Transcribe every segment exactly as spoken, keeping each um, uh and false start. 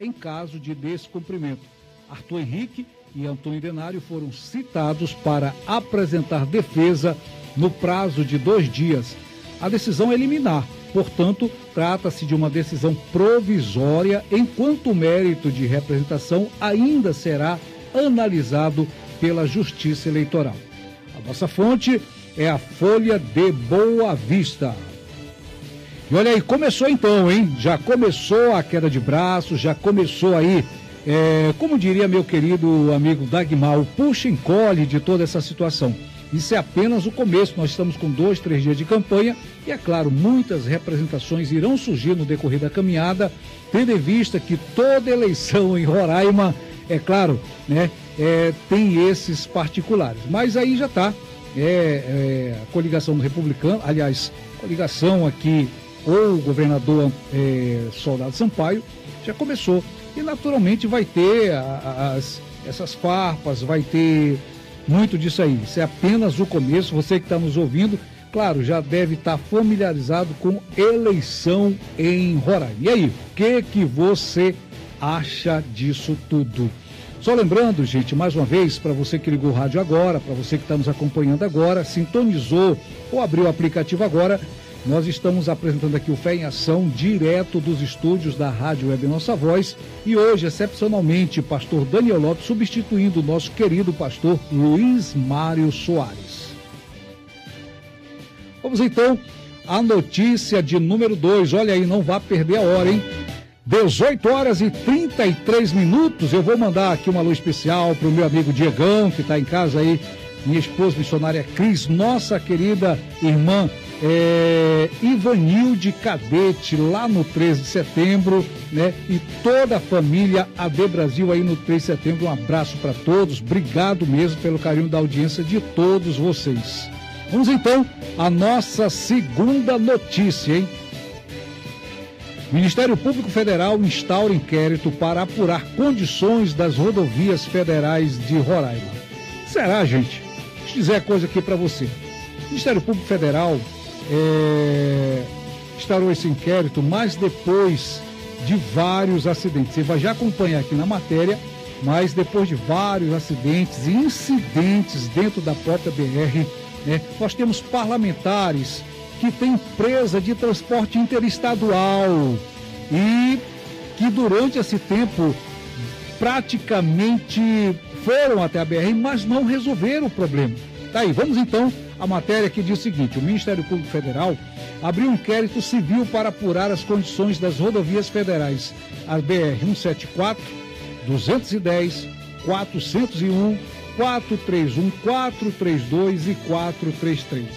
em caso de descumprimento. Arthur Henrique e Antônio Denário foram citados para apresentar defesa no prazo de dois dias. A decisão é liminar, portanto, trata-se de uma decisão provisória, enquanto o mérito de representação ainda será analisado pela Justiça Eleitoral. A nossa fonte é a Folha de Boa Vista. E olha aí, começou então, hein? Já começou a queda de braços, já começou aí, é, como diria meu querido amigo Dagmar, o puxa-encolhe de toda essa situação. Isso é apenas o começo, nós estamos com dois, três dias de campanha e, é claro, muitas representações irão surgir no decorrer da caminhada, tendo em vista que toda eleição em Roraima, é claro, né, é, tem esses particulares. Mas aí já está, é, é, a coligação do republicano, aliás, coligação aqui, ou o governador é, Soldado Sampaio, já começou. E naturalmente vai ter as, essas farpas, vai ter muito disso aí. Isso é apenas o começo. Você que está nos ouvindo, claro, já deve estar familiarizado com eleição em Roraima. E aí, o que que você acha disso tudo? Só lembrando, gente, mais uma vez, para você que ligou o rádio agora, para você que está nos acompanhando agora, sintonizou ou abriu o aplicativo agora, nós estamos apresentando aqui o Fé em Ação, direto dos estúdios da Rádio Web Nossa Voz. E hoje, excepcionalmente, pastor Daniel Lopes substituindo o nosso querido pastor Luiz Mário Soares. Vamos então à notícia de número dois. Olha aí, não vá perder a hora, hein? dezoito horas e trinta e três minutos. Eu vou mandar aqui uma alô especial para o meu amigo Diegão, que está em casa aí, minha esposa missionária Cris, nossa querida irmã É, Ivanilde Cadete, lá no três de setembro, né? E toda a família A D Brasil aí no três de setembro. Um abraço para todos, obrigado mesmo pelo carinho da audiência de todos vocês. Vamos então à nossa segunda notícia, hein? Ministério Público Federal instaura inquérito para apurar condições das rodovias federais de Roraima. Será, gente? Deixa eu dizer a coisa aqui para você. O Ministério Público Federal É, instaurou esse inquérito, mas depois de vários acidentes. Você vai já acompanhar aqui na matéria, mas depois de vários acidentes e incidentes dentro da própria B R, né, nós temos parlamentares que têm empresa de transporte interestadual e que durante esse tempo praticamente foram até a B R, mas não resolveram o problema. Tá aí, vamos então à matéria que diz o seguinte: o Ministério Público Federal abriu um inquérito civil para apurar as condições das rodovias federais, a B R cento e setenta e quatro, duzentos e dez, quatrocentos e um, quatrocentos e trinta e um, quatrocentos e trinta e dois e quatrocentos e trinta e três.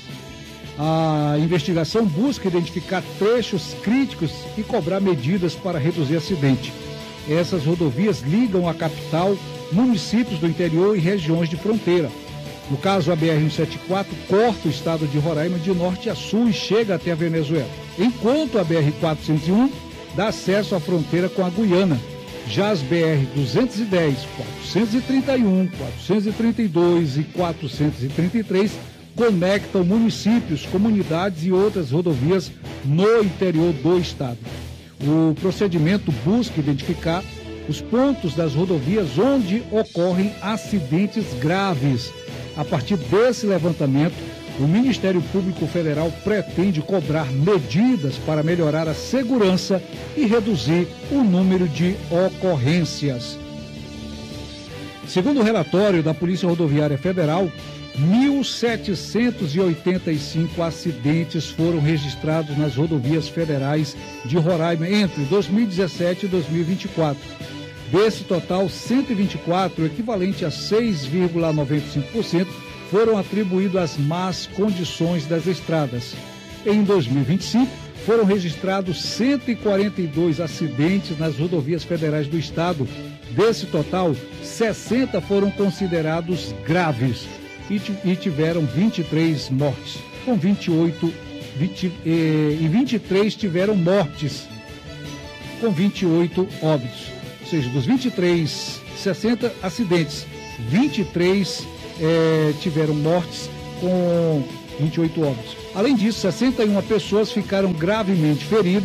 A investigação busca identificar trechos críticos e cobrar medidas para reduzir acidente. Essas rodovias ligam a capital, municípios do interior e regiões de fronteira. No caso, a B R cento e setenta e quatro corta o estado de Roraima de norte a sul e chega até a Venezuela, enquanto a B R quatrocentos e um dá acesso à fronteira com a Guiana. Já as B R duzentos e dez, quatrocentos e trinta e um, quatrocentos e trinta e dois e quatrocentos e trinta e três conectam municípios, comunidades e outras rodovias no interior do estado. O procedimento busca identificar os pontos das rodovias onde ocorrem acidentes graves. A partir desse levantamento, o Ministério Público Federal pretende cobrar medidas para melhorar a segurança e reduzir o número de ocorrências. Segundo o relatório da Polícia Rodoviária Federal, mil setecentos e oitenta e cinco acidentes foram registrados nas rodovias federais de Roraima entre dois mil e dezessete e dois mil e vinte e quatro. Desse total, cento e vinte e quatro, equivalente a seis vírgula noventa e cinco por cento, foram atribuídos às más condições das estradas. Em dois mil e vinte e cinco, foram registrados cento e quarenta e dois acidentes nas rodovias federais do estado. Desse total, sessenta foram considerados graves e tiveram vinte e três mortes, com vinte e oito, vinte, e vinte e três tiveram mortes, com vinte e oito óbitos. Ou seja, dos vinte e três, sessenta acidentes, vinte e três é, tiveram mortes com vinte e oito óbitos. Além disso, sessenta e uma pessoas ficaram gravemente feridas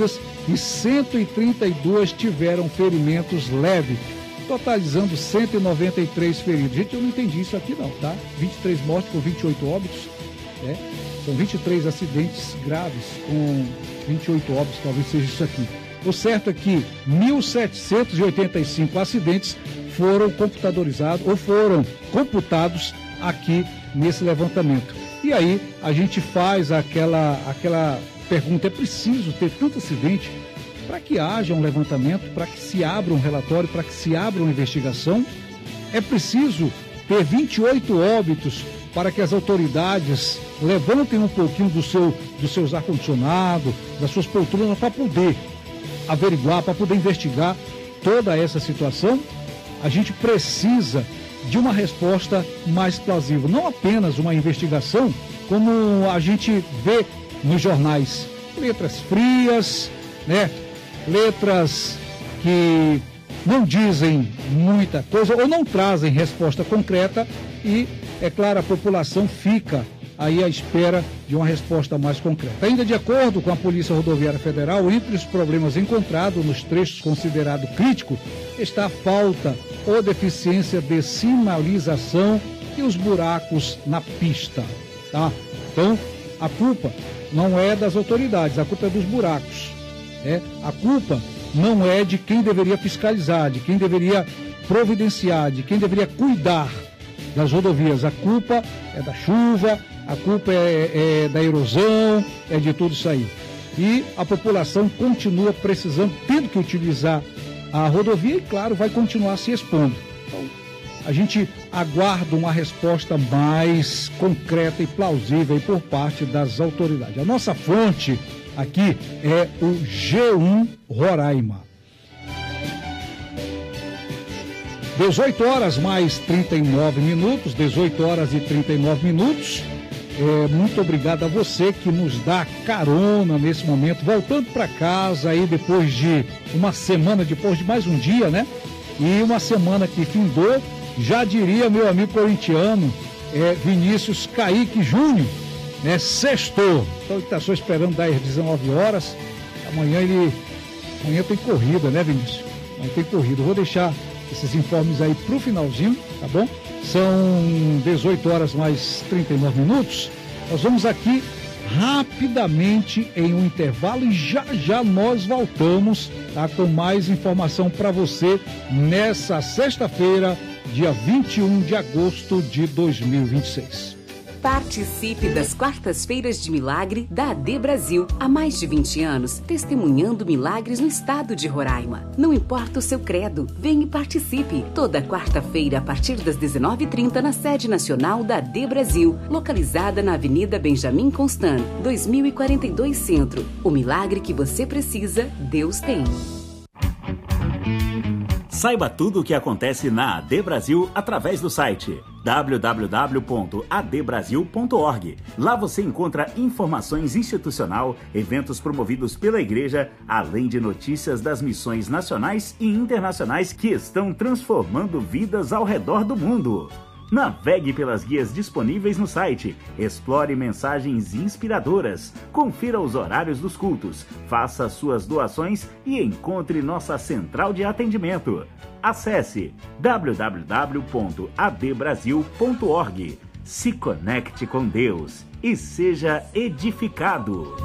e cento e trinta e duas tiveram ferimentos leves, totalizando cento e noventa e três feridos. Gente, eu não entendi isso aqui não, tá? vinte e três mortes com vinte e oito óbitos, né? São vinte e três acidentes graves com vinte e oito óbitos, talvez seja isso aqui. O certo é que mil setecentos e oitenta e cinco acidentes foram computadorizados ou foram computados aqui nesse levantamento. E aí a gente faz aquela, aquela pergunta, é preciso ter tanto acidente para que haja um levantamento, para que se abra um relatório, para que se abra uma investigação? É preciso ter vinte e oito óbitos para que as autoridades levantem um pouquinho do seu, dos seus ar-condicionado, das suas poltronas, para poder averiguar, para poder investigar toda essa situação? A gente precisa de uma resposta mais plausível, não apenas uma investigação, como a gente vê nos jornais, letras frias, né? Letras que não dizem muita coisa ou não trazem resposta concreta e, é claro, a população fica aí à espera de uma resposta mais concreta. Ainda de acordo com a Polícia Rodoviária Federal, entre os problemas encontrados nos trechos considerados críticos está a falta ou deficiência de sinalização e os buracos na pista, tá? Então, a culpa não é das autoridades, a culpa é dos buracos, né? A culpa não é de quem deveria fiscalizar, de quem deveria providenciar, de quem deveria cuidar das rodovias. A culpa é da chuva, a culpa é, é da erosão, é de tudo isso aí. E a população continua precisando, tendo que utilizar a rodovia e, claro, vai continuar se expondo. Então, a gente aguarda uma resposta mais concreta e plausível por parte das autoridades. A nossa fonte aqui é o G um Roraima. dezoito horas mais trinta e nove minutos, dezoito horas e trinta e nove minutos. É, muito obrigado a você que nos dá carona nesse momento, voltando para casa aí depois de uma semana, depois de mais um dia, né? E uma semana que findou, já diria meu amigo corintiano, é, Vinícius Kaique Júnior, né? Sextou. Então ele está só esperando das dezenove horas. Amanhã ele. Amanhã tem corrida, né, Vinícius? Amanhã tem corrida. Eu vou deixar esses informes aí pro finalzinho, tá bom? São dezoito horas mais trinta e nove minutos. Nós vamos aqui rapidamente em um intervalo e já já nós voltamos, tá, com mais informação para você nessa sexta-feira, dia vinte e um de agosto de dois mil e vinte e seis. Participe das Quartas-feiras de Milagre da A D Brasil. Há mais de vinte anos, testemunhando milagres no estado de Roraima. Não importa o seu credo, venha e participe. Toda quarta-feira, a partir das dezenove e trinta, na sede nacional da A D Brasil, localizada na Avenida Benjamin Constant, dois mil e quarenta e dois Centro. O milagre que você precisa, Deus tem. Saiba tudo o que acontece na A D Brasil através do site w w w ponto a d brasil ponto org. Lá você encontra informações institucional, eventos promovidos pela igreja, além de notícias das missões nacionais e internacionais que estão transformando vidas ao redor do mundo. Navegue pelas guias disponíveis no site, explore mensagens inspiradoras, confira os horários dos cultos, faça suas doações e encontre nossa central de atendimento. Acesse w w w ponto a d brasil ponto org. Se conecte com Deus e seja edificado.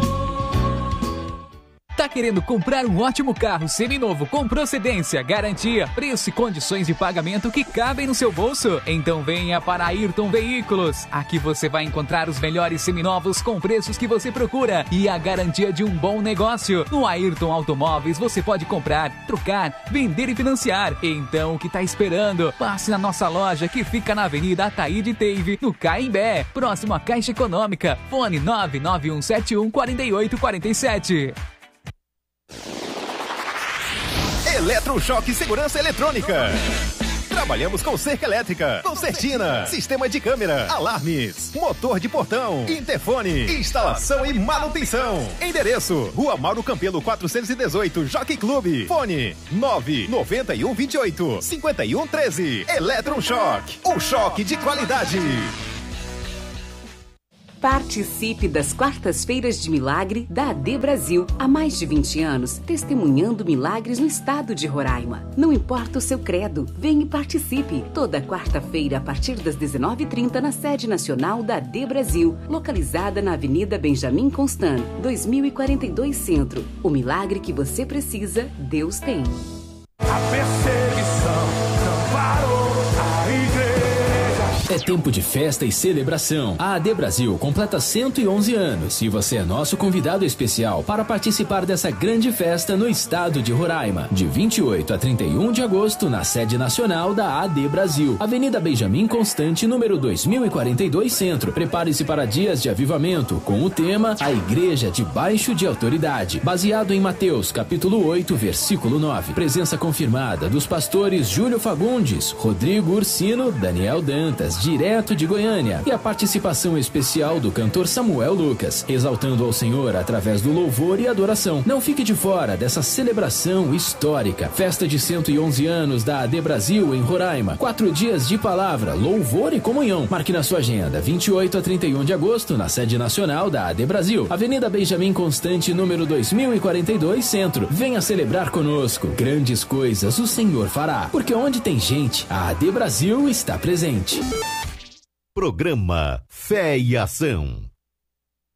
Tá querendo comprar um ótimo carro seminovo com procedência, garantia, preço e condições de pagamento que cabem no seu bolso? Então venha para a Ayrton Veículos. Aqui você vai encontrar os melhores seminovos com preços que você procura e a garantia de um bom negócio. No Ayrton Automóveis você pode comprar, trocar, vender e financiar. Então o que tá esperando? Passe na nossa loja que fica na Avenida Ataíde Teive, no Caimbé, próximo à Caixa Econômica. Fone nove nove um sete um quatro oito quatro sete. Eletrochoque Segurança Eletrônica. Trabalhamos com cerca elétrica, concertina, sistema de câmera, alarmes, motor de portão, interfone, instalação e manutenção. Endereço: Rua Mauro Campelo quatrocentos e dezoito, Jockey Clube. Fone nove nove um dois oito cinco um um três. Eletrochoque, o choque de qualidade. Participe das Quartas-feiras de Milagre da A D Brasil. Há mais de vinte anos, testemunhando milagres no estado de Roraima. Não importa o seu credo, venha e participe. Toda quarta-feira, a partir das dezenove e trinta, na sede nacional da A D Brasil, localizada na Avenida Benjamin Constant, dois mil e quarenta e dois Centro. O milagre que você precisa, Deus tem. A perseguição não parou, a igreja. É tempo de festa e celebração. A A D Brasil completa cento e onze anos e você é nosso convidado especial para participar dessa grande festa no estado de Roraima. De vinte e oito a trinta e um de agosto, na sede nacional da A D Brasil, Avenida Benjamin Constant, número dois mil e quarenta e dois Centro. Prepare-se para dias de avivamento com o tema A Igreja Debaixo de Autoridade, baseado em Mateus, capítulo oito, versículo nove. Presença confirmada dos pastores Júlio Fagundes, Rodrigo Ursino, Daniel Dantas, direto de Goiânia, e a participação especial do cantor Samuel Lucas, exaltando ao Senhor através do louvor e adoração. Não fique de fora dessa celebração histórica. Festa de cento e onze anos da A D Brasil em Roraima. Quatro dias de palavra, louvor e comunhão. Marque na sua agenda, vinte e oito a trinta e um de agosto, na sede nacional da A D Brasil, Avenida Benjamin Constant, número dois mil e quarenta e dois Centro. Venha celebrar conosco. Grandes coisas o Senhor fará, porque onde tem gente, a A D Brasil está presente. Programa Fé e Ação.